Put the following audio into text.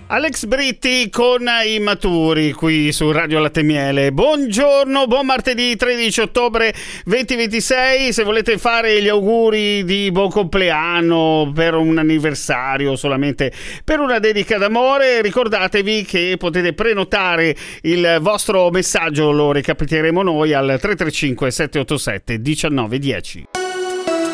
Alex Britti con Immaturi qui su Radio Latte Miele. Buongiorno, buon martedì 13 ottobre 2026. Se volete fare gli auguri di buon compleanno per un anniversario, solamente per una dedica d'amore, ricordatevi che potete prenotare il vostro messaggio, lo recapiteremo noi al 335 787 1910.